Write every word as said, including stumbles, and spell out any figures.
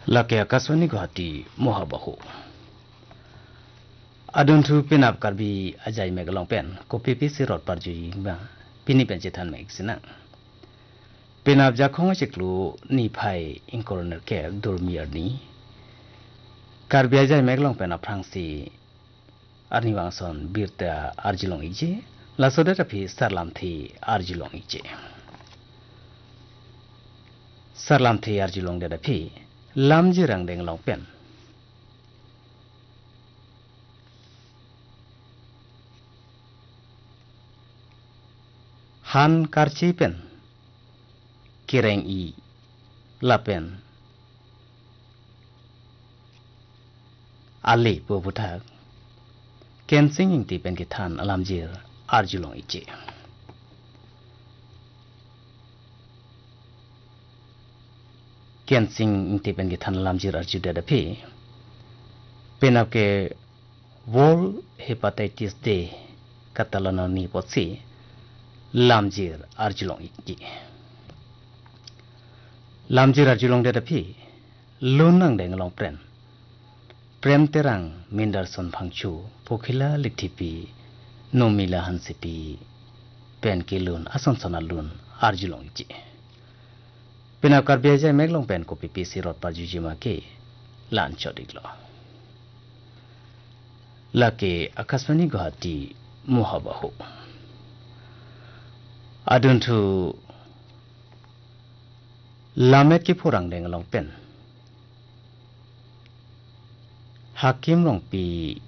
Laki akaswani guhati mohabahu. Adun tu pinap karbi ajai megalong pen kopi pisi rot parjui ba pini pencetan meg sina. Pinap jakong ciklu ni pai inkoroner ke durmiar ni. Karbi ajai megalong pen aprangsi arni wangson birta arjilong ije lasoda tapi sarlam thi arjilong ije. Sarlam thi arjilong da tapi lam jirang deng long pen. Han karci pen. Kireng i lapen. Ali bobutak. Ken singing ti pen kitan alam jir arjulong ice. Ken sing ti pen kitan alam jir arjuda dapi. Penap ke wall hepatitis D katalana ni potsi lamjir arjulong iki. Lamjir arjulong da dapi lunang deng long pren. Prem terang mindar son phangchu pokhila liktipi nomila hansipi pen kilun ason sonalun arjulong iki. Pina karbiaja meglong pen ko pipi sirot parjujima ke lan chodiklo. Laki akaswani guhati mohabahu. Adun tu lamet ki purang deng long pen. Hakim long pi